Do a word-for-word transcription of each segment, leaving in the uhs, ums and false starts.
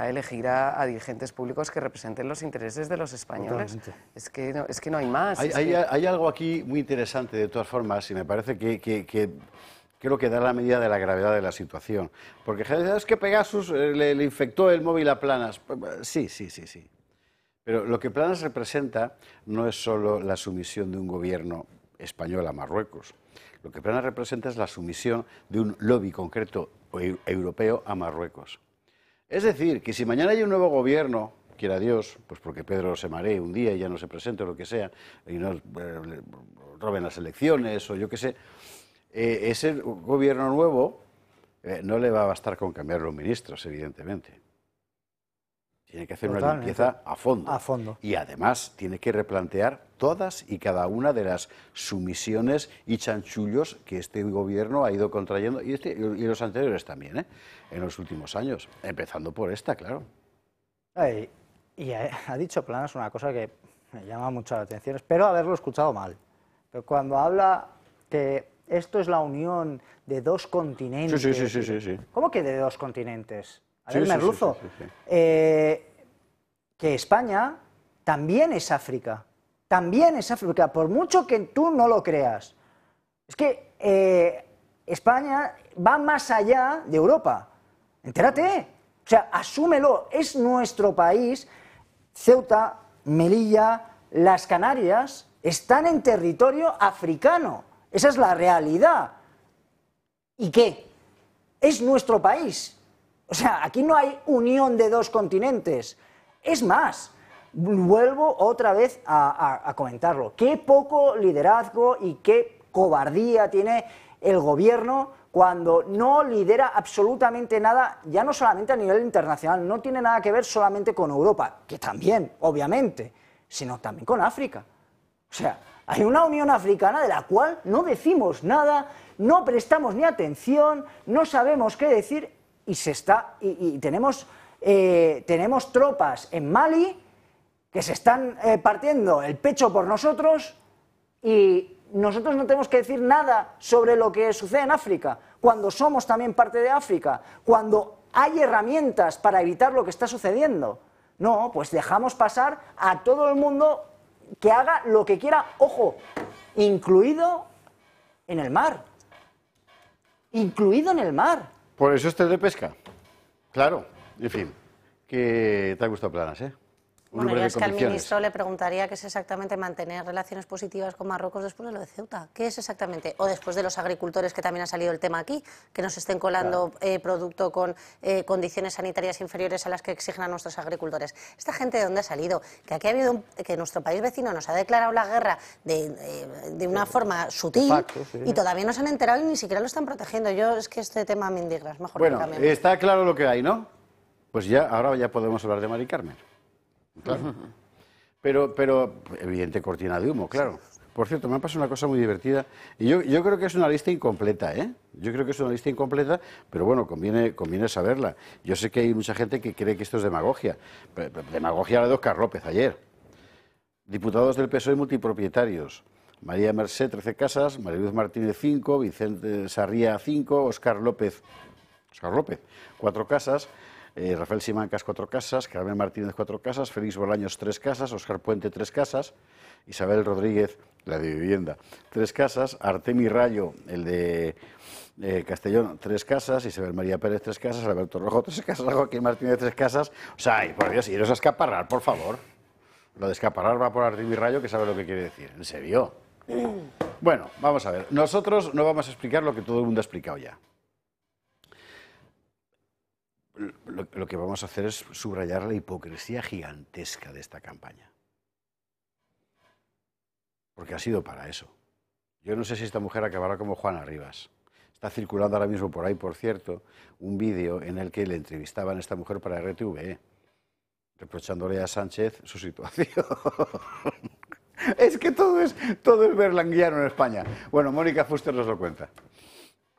será elegir a, a dirigentes públicos que representen los intereses de los españoles. Es que, no, es que no hay más. Hay, es hay, que... hay algo aquí muy interesante, de todas formas, y me parece que, que, que creo que da la medida de la gravedad de la situación. Porque es que Pegasus le, le infectó el móvil a Planas. Sí, sí, sí, sí. Pero lo que Planas representa no es solo la sumisión de un gobierno español a Marruecos. Lo que Planas representa es la sumisión de un lobby concreto europeo a Marruecos. Es decir, que si mañana hay un nuevo gobierno, quiera Dios, pues porque Pedro se maree un día y ya no se presente o lo que sea, y no eh, roben las elecciones o yo qué sé, eh, ese gobierno nuevo eh, no le va a bastar con cambiar los ministros, evidentemente. Tiene que hacer Totalmente. una limpieza a fondo. a fondo. Y además tiene que replantear todas y cada una de las sumisiones y chanchullos que este gobierno ha ido contrayendo, y, este, y los anteriores también, ¿eh? en los últimos años, empezando por esta, claro. Ay, y ha, ha dicho Planas una cosa que me llama mucho la atención, espero haberlo escuchado mal, pero cuando habla que esto es la unión de dos continentes... Sí, sí, sí, sí, sí, sí. ¿Cómo que de dos continentes? A Sí, ver, sí, Merluzo, sí, sí, sí, sí. Eh, que España también es África, también es África, por mucho que tú no lo creas. Es que eh, España va más allá de Europa, entérate, o sea, asúmelo, es nuestro país. Ceuta, Melilla, las Canarias están en territorio africano, esa es la realidad. ¿Y qué? Es nuestro país. O sea, aquí no hay unión de dos continentes. Es más, vuelvo otra vez a, a, a comentarlo. Qué poco liderazgo y qué cobardía tiene el gobierno cuando no lidera absolutamente nada, ya no solamente a nivel internacional, no tiene nada que ver solamente con Europa, que también, obviamente, sino también con África. O sea, hay una Unión Africana de la cual no decimos nada, no prestamos ni atención, no sabemos qué decir. Y, se está, y, y tenemos, eh, tenemos tropas en Mali que se están eh, partiendo el pecho por nosotros y nosotros no tenemos que decir nada sobre lo que sucede en África, cuando somos también parte de África, cuando hay herramientas para evitar lo que está sucediendo. No, pues dejamos pasar a todo el mundo que haga lo que quiera, ojo, incluido en el mar, incluido en el mar. Por eso este de pesca. Claro, en fin, que te ha gustado Planas, ¿eh? Un Bueno, hombre yo de es que al convicciones. ministro le preguntaría qué es exactamente mantener relaciones positivas con Marruecos después de lo de Ceuta. ¿Qué es exactamente? O después de los agricultores, que también ha salido el tema aquí, que nos estén colando claro. eh, producto con eh, condiciones sanitarias inferiores a las que exigen a nuestros agricultores. ¿Esta gente de dónde ha salido? Que aquí ha habido un, que nuestro país vecino nos ha declarado la guerra de, eh, de una forma sutil facto, sí. y todavía no se han enterado y ni siquiera lo están protegiendo. Yo es que este tema me indigna. Es mejor bueno, que cambiemos. Está claro lo que hay, ¿no? Pues ya, ahora ya podemos hablar de Mari Carmen. Claro. Pero, pero, evidente cortina de humo, claro. Por cierto, me ha pasado una cosa muy divertida. Y yo, yo creo que es una lista incompleta, ¿eh? Yo creo que es una lista incompleta, pero bueno, conviene, conviene saberla. Yo sé que hay mucha gente que cree que esto es demagogia. Pero, pero demagogia la de Óscar López ayer. Diputados del P S O E multipropietarios. María Mercé, trece casas. María Luz Martínez, cinco. Vicente Sarría, cinco. Óscar López, Óscar López, cuatro casas. Eh, Rafael Simancas, cuatro casas, Carmen Martínez, cuatro casas, Félix Bolaños, tres casas, Óscar Puente, tres casas, Isabel Rodríguez, la de vivienda, tres casas, Artemi Rayo, el de eh, Castellón, tres casas, Isabel María Pérez, tres casas, Alberto Rojo, tres casas, Joaquín Martínez, tres casas. O sea, y por Dios, iros a escaparrar, por favor. Lo de escaparrar va por Artemi Rayo, que sabe lo que quiere decir. ¿En serio? Bueno, vamos a ver. Nosotros no vamos a explicar lo que todo el mundo ha explicado ya. Lo, lo que vamos a hacer es subrayar la hipocresía gigantesca de esta campaña. Porque ha sido para eso. Yo no sé si esta mujer acabará como Juana Rivas. Está circulando ahora mismo por ahí, por cierto, un vídeo en el que le entrevistaban a esta mujer para R T V E, reprochándole a Sánchez su situación. Es que todo es, todo es berlanguiano en España. Bueno, Mónica Fuster nos lo cuenta.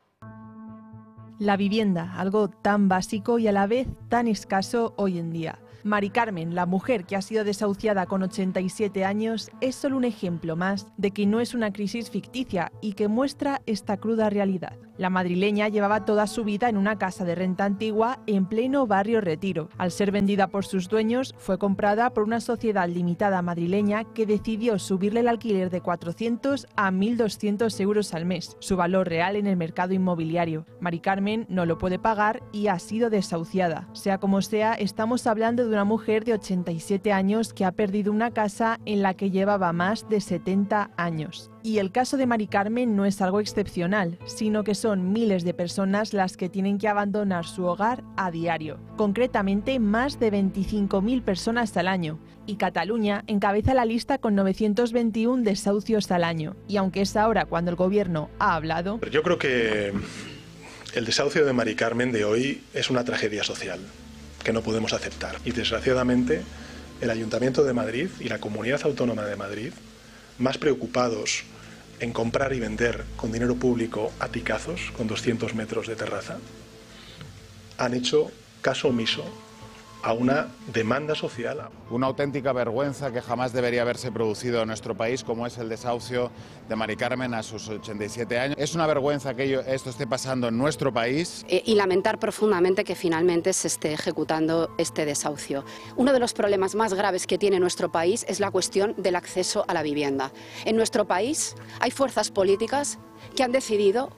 La vivienda, algo tan básico y a la vez tan escaso hoy en día. Mari Carmen, la mujer que ha sido desahuciada con ochenta y siete años, es solo un ejemplo más de que no es una crisis ficticia y que muestra esta cruda realidad. La madrileña llevaba toda su vida en una casa de renta antigua en pleno barrio Retiro. Al ser vendida por sus dueños, fue comprada por una sociedad limitada madrileña que decidió subirle el alquiler de cuatrocientos a mil doscientos euros al mes, su valor real en el mercado inmobiliario. Mari Carmen no lo puede pagar y ha sido desahuciada. Sea como sea, estamos hablando de una mujer de ochenta y siete años que ha perdido una casa en la que llevaba más de setenta años. Y el caso de Mari Carmen no es algo excepcional, sino que son miles de personas las que tienen que abandonar su hogar a diario. Concretamente, más de veinticinco mil personas al año. Y Cataluña encabeza la lista con novecientos veintiuno desahucios al año. Y aunque es ahora cuando el gobierno ha hablado... Yo creo que el desahucio de Mari Carmen de hoy es una tragedia social que no podemos aceptar. Y desgraciadamente, el Ayuntamiento de Madrid y la Comunidad Autónoma de Madrid, más preocupados en comprar y vender con dinero público aticazos con doscientos metros de terraza, han hecho caso omiso a una demanda social. Una auténtica vergüenza que jamás debería haberse producido en nuestro país, como es el desahucio de Mari Carmen a sus ochenta y siete años. Es una vergüenza que ello, esto esté pasando en nuestro país. Eh, y lamentar profundamente que finalmente se esté ejecutando este desahucio. Uno de los problemas más graves que tiene nuestro país es la cuestión del acceso a la vivienda. En nuestro país hay fuerzas políticas que han decidido